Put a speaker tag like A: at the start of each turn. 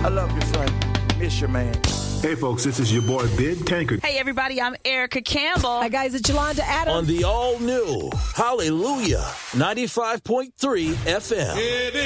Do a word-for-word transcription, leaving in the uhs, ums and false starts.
A: I love you, friend. Miss you, man.
B: Hey, folks, this is your boy, Big Tankard.
C: Hey, everybody, I'm Erica Campbell.
D: Hi, guys, it's Yolanda Adams.
E: On the all-new Hallelujah ninety-five point three F M.